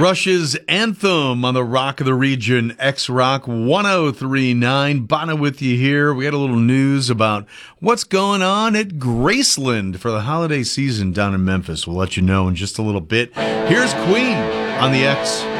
Rush's Anthem on the Rock of the Region, X-Rock 1039. Bono with you here. We had a little news about what's going on at Graceland for the holiday season down in Memphis. We'll let you know in just a little bit. Here's Queen on the X.